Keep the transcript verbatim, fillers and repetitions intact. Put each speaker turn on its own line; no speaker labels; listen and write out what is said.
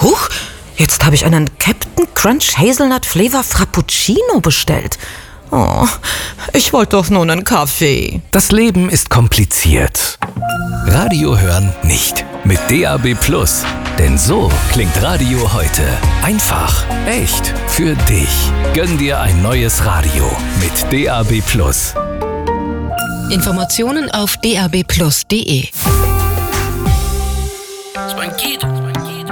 Huch, jetzt habe ich einen Captain Crunch Hazelnut Flavor Frappuccino bestellt. Oh, ich wollte doch nur einen Kaffee.
Das Leben ist kompliziert. Radio hören nicht. Mit D A B Plus. Denn so klingt Radio heute. Einfach, echt, für dich. Gönn dir ein neues Radio mit D A B Plus.
Informationen auf d a b plus punkt d e.
Ist mein Kind.